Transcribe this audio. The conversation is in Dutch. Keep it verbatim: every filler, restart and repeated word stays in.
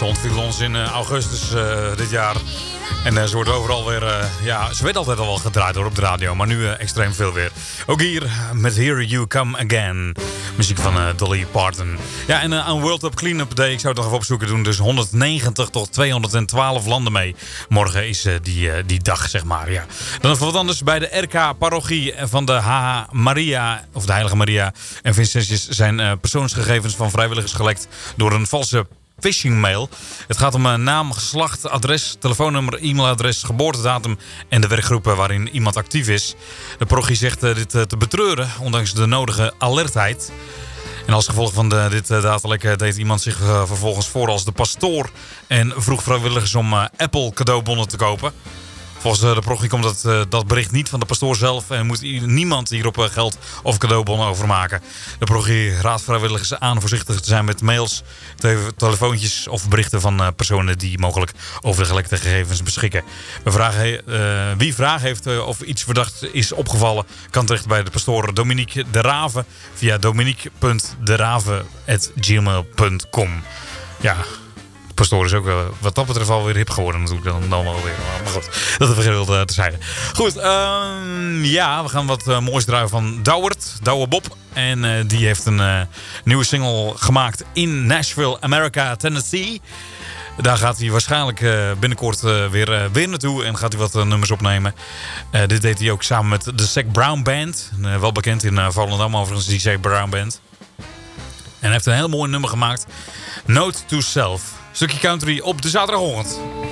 Ze ontviel ons in uh, augustus uh, dit jaar. En uh, ze wordt overal weer... Uh, ja, ze werd altijd al wel gedraaid hoor, op de radio. Maar nu uh, extreem veel weer. Ook hier met Here You Come Again. Muziek van uh, Dolly Parton. Ja, en uh, aan World Up Cleanup Day, ik zou het nog even opzoeken, doen dus honderdnegentig tot tweehonderdtwaalf landen mee. Morgen is uh, die, uh, die dag, zeg maar. Ja. Dan even wat anders. Bij de R K-parochie van de H H Maria, of de Heilige Maria en Vincentius zijn uh, persoonsgegevens van vrijwilligers gelekt door een valse phishingmail. Het gaat om een naam, geslacht, adres, telefoonnummer, e-mailadres, geboortedatum en de werkgroepen waarin iemand actief is. De parochie zegt uh, dit uh, te betreuren, ondanks de nodige alertheid. En als gevolg van de, dit uh, datalek deed iemand zich uh, vervolgens voor als de pastoor en vroeg vrijwilligers om uh, Apple cadeaubonnen te kopen. Volgens de parochie komt dat, uh, dat bericht niet van de pastoor zelf en moet niemand hierop uh, geld of cadeaubonnen overmaken. De parochie raadt vrijwilligers aan voorzichtig te zijn met mails, te telefoontjes of berichten van uh, personen die mogelijk over de gelekte gegevens beschikken. We vragen, uh, wie vraag heeft uh, of iets verdacht is opgevallen, kan terecht bij de pastoor Dominique de Rave via dominique punt de rave at gmail punt com. Ja... Pastoor is ook uh, wat dat betreft alweer hip geworden natuurlijk dan, dan wel weer. Maar goed, dat is vergeld uh, terzijde. Goed, uh, ja, we gaan wat uh, moois draaien van Douwert, Douwe Bob. En uh, die heeft een uh, nieuwe single gemaakt in Nashville, America, Tennessee. Daar gaat hij waarschijnlijk uh, binnenkort uh, weer, uh, weer naartoe en gaat hij wat uh, nummers opnemen. Uh, dit deed hij ook samen met de Zac Brown Band. Uh, wel bekend in uh, Volendam overigens, die Zac Brown Band. En hij heeft een heel mooi nummer gemaakt. Note to Self. Stukje country op de zaterdagochtend.